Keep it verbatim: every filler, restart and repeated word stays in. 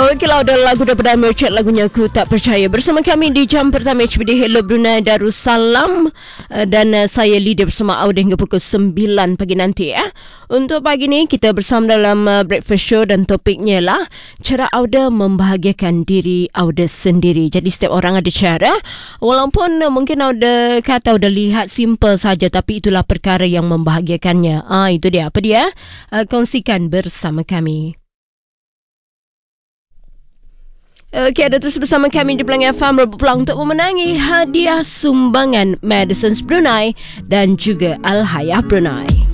Okey lah, ada lagu daripada Merchant, lagunya Aku Tak Percaya. Bersama kami di jam pertama H B D Hello Brunei Darussalam. Dan uh, saya Lydia bersama Auda hingga pukul sembilan pagi nanti. Eh. Untuk pagi ni kita bersama dalam uh, breakfast show dan topiknya lah cara Auda membahagiakan diri Auda sendiri. Jadi setiap orang ada cara. Walaupun uh, mungkin Auda kata Auda lihat simple saja, tapi itulah perkara yang membahagiakannya. Ah, itu dia. Apa dia? Uh, kongsikan bersama kami. Okey, ada terus bersama kami di Pelangi F M, rebut peluang untuk memenangi hadiah sumbangan Madison's Brunei dan juga Al Hayah Brunei.